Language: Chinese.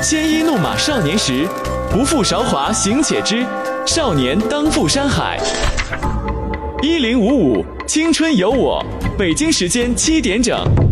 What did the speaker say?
鲜衣怒马少年时，不负韶华行且知，少年当赴山海。1055，青春有我。北京时间7点整。